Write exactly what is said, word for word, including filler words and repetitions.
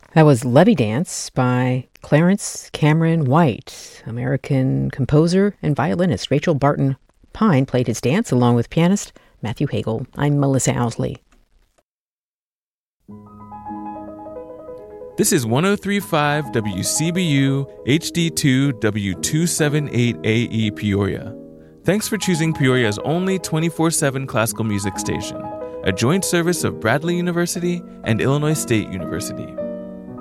That was Levy Dance by Clarence Cameron White. American composer and violinist Rachel Barton Pine played his dance along with pianist Matthew Hagel. I'm Melissa Owsley. This is one oh three point five W C B U H D two W two seventy-eight A E Peoria. Thanks for choosing Peoria's only twenty-four seven classical music station, a joint service of Bradley University and Illinois State University.